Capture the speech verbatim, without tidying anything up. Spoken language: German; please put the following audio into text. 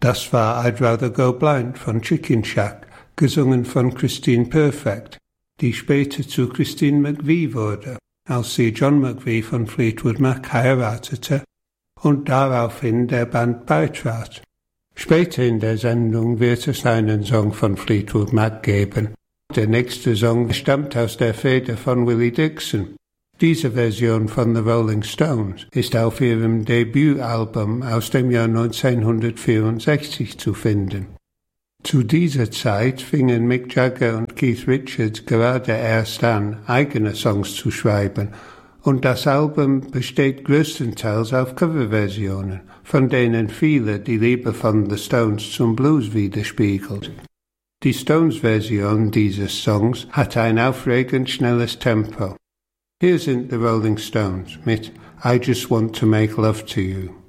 Das war I'd Rather Go Blind von Chicken Shack, gesungen von Christine Perfect, die später zu Christine McVie wurde, als sie John McVie von Fleetwood Mac heiratete und daraufhin der Band beitrat. Später in der Sendung wird es einen Song von Fleetwood Mac geben. Der nächste Song stammt aus der Feder von Willie Dixon. Diese Version von The Rolling Stones ist auf ihrem Debütalbum aus dem Jahr neunzehnhundertvierundsechzig zu finden. Zu dieser Zeit fingen Mick Jagger und Keith Richards gerade erst an, eigene Songs zu schreiben, und das Album besteht größtenteils auf Coverversionen, von denen viele die Liebe von The Stones zum Blues widerspiegelt. Die Stones-Version dieses Songs hat ein aufregend schnelles Tempo. Hier sind The Rolling Stones mit I Just Want to Make Love to You.